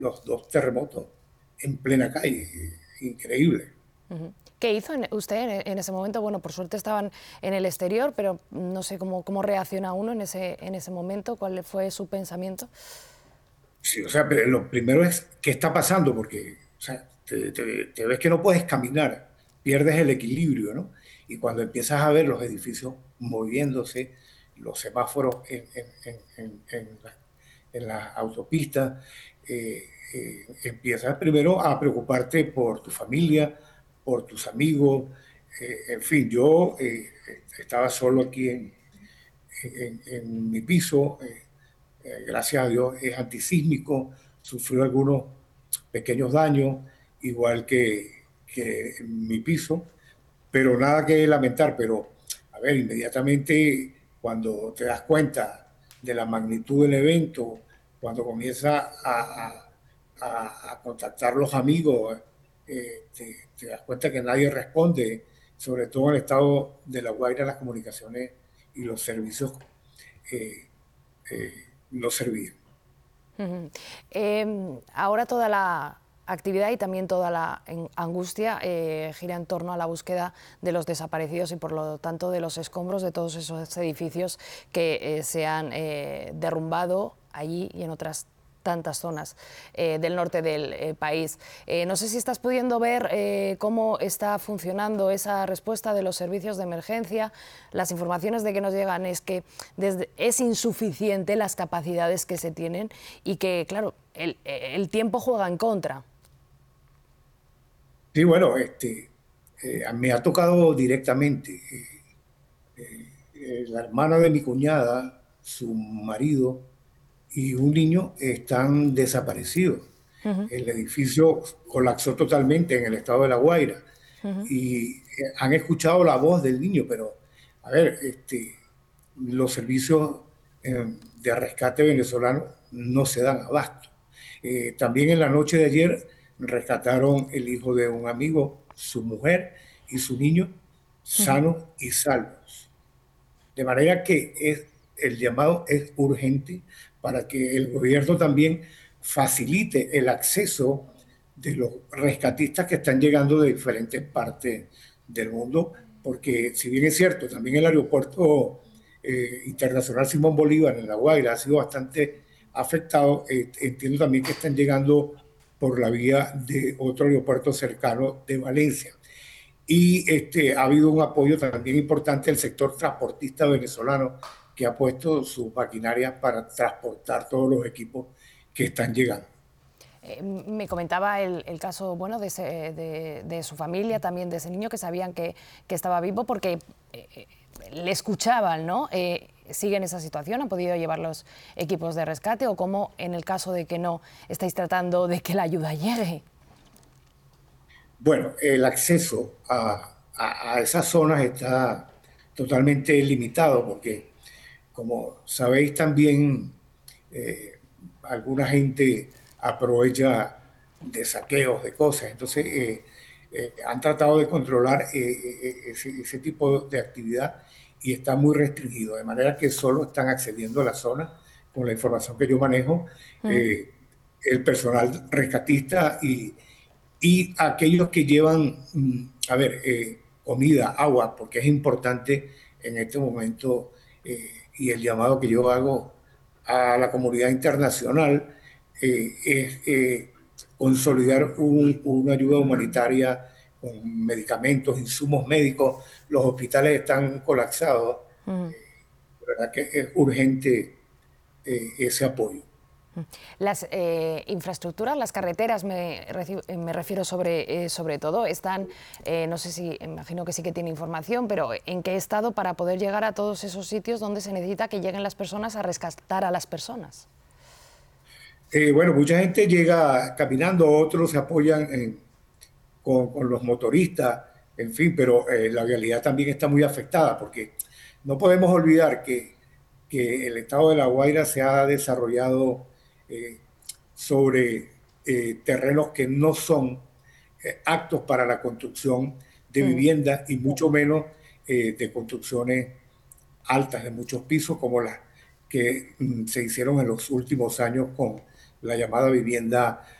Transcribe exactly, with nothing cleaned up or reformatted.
los dos terremotos en plena calle, increíble. Ujú. ¿Qué hizo en- usted en, en ese momento? Bueno, por suerte estaban en el exterior, pero no sé cómo, cómo reacciona uno en ese, en ese momento, cuál fue su pensamiento. Sí, o sea, pero lo primero es qué está pasando, porque o sea, te, te- te ves que no puedes caminar, pierdes el equilibrio, ¿no? Y cuando empiezas a ver los edificios moviéndose, los semáforos en, en, en, en, en la, en la autopista, eh, eh, empiezas primero a preocuparte por tu familia, por tus amigos, eh, en fin, yo eh, estaba solo aquí en, en, en mi piso. Eh, eh, gracias a Dios es antisísmico, sufrió algunos pequeños daños, igual que, que mi piso, pero nada que lamentar. Pero, a ver, inmediatamente cuando te das cuenta de la magnitud del evento, cuando comienzas a, a, a, a contactar los amigos, eh, te, te das cuenta que nadie responde, sobre todo en el estado de La Guaira, las comunicaciones y los servicios eh, eh, no servían. Ujú. Em, ahora toda la actividad y también toda la en- angustia eh, gira en torno a la búsqueda de los desaparecidos y por lo tanto de los escombros de todos esos edificios que eh, se han eh, derrumbado allí y en otras tantas zonas eh, del norte del eh, país. Eh, no sé si estás pudiendo ver eh, cómo está funcionando esa respuesta de los servicios de emergencia. Las informaciones de que nos llegan es que desde, es insuficiente las capacidades que se tienen y que, claro, el, el tiempo juega en contra. Sí, bueno, este, eh, me ha tocado directamente. eh, eh, la hermana de mi cuñada, su marido y un niño están desaparecidos. El edificio colapsó totalmente en el estado de La Guaira y eh, han escuchado la voz del niño, pero a ver, este, los servicios eh, de rescate venezolano no se dan abasto. Eh, también en la noche de ayer rescataron el hijo de un amigo, su mujer y su niño sanos y salvos. De manera que es, el llamado es urgente para que el gobierno también facilite el acceso de los rescatistas que están llegando de diferentes partes del mundo, porque si bien es cierto, también el aeropuerto eh, internacional Simón Bolívar en La Guaira ha sido bastante afectado. Eh, entiendo también que están llegando por la vía de otro aeropuerto cercano de Valencia. Y este, ha habido un apoyo también importante del sector transportista venezolano que ha puesto sus maquinarias para transportar todos los equipos que están llegando. Eh, me comentaba el, el caso bueno, de, ese, de, de, su familia, también de ese niño, que sabían que, que estaba vivo porque eh, le escuchaban, ¿no? Eh, ¿Sigue en esa situación? ¿Han podido llevar los equipos de rescate? ¿O cómo, en el caso de que no, estáis tratando de que la ayuda llegue? Bueno, el acceso a, a, a esas zonas está totalmente limitado porque, como sabéis también, eh, alguna gente aprovecha de saqueos, de cosas. Entonces, eh, eh, han tratado de controlar eh, eh, ese, ese tipo de actividad y está muy restringido, de manera que solo están accediendo a la zona con la información que yo manejo, eh, el personal rescatista y, y aquellos que llevan, mm, a ver, eh, comida, agua, porque es importante en este momento, eh, y el llamado que yo hago a la comunidad internacional eh, es eh, consolidar un- una ayuda humanitaria con medicamentos, insumos médicos. Los hospitales están colapsados. De verdad que es urgente eh, ese apoyo. Las eh, infraestructuras, las carreteras, me, reci- eh, me refiero sobre, eh, sobre todo, están, eh, no sé si, imagino que sí que tiene información, pero ¿en qué estado para poder llegar a todos esos sitios donde se necesita que lleguen las personas a rescatar a las personas? Eh, bueno, mucha gente llega caminando, otros se apoyan en con, con los motoristas, en fin, pero eh, la realidad también está muy afectada porque no podemos olvidar que, que el estado de La Guaira se ha desarrollado eh, sobre eh, terrenos que no son eh, aptos para la construcción de viviendas y mucho menos eh, de construcciones altas de muchos pisos como las que mm, se hicieron en los últimos años con la llamada vivienda